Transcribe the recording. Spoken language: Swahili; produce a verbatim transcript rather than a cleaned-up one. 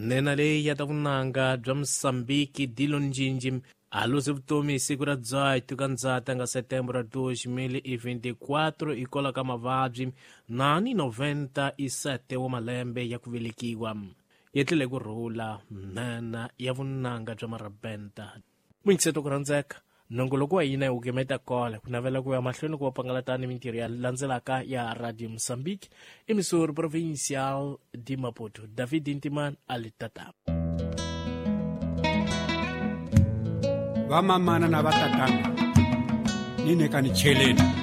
nena leyi ya ta vunanga bya Msambiki Dilo Njinji aluze vutomi siku ra dzaitu ka ndzata nga setembro dois mil e vinte e quatro ikola ka mavabyi nani noventa e sete wa malembe ya ku velekiwa. Yetlile ku rhula nena ya vunanga bya Marabenta. Mwingiseto ku rhandzeka nongoloko wa hina hi ukemeta kole ku navela ku ya mahlweni ku pangalatani mintirho ya landzelaka ya Radio Msambiki emisori provincial di Maputo. David Intiman alitata vamamana na vatatana nine kanicheleni